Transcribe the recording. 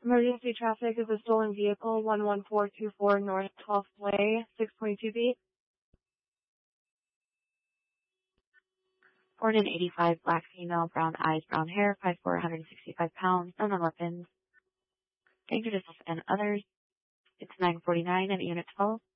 Emergency traffic is a stolen vehicle, 11424 North 12th Way, 622 beat. Born in 85, black female, brown eyes, brown hair, 5'4", 165 pounds, unknown weapons, danger to self and others. It's 9:49 at Unit 12.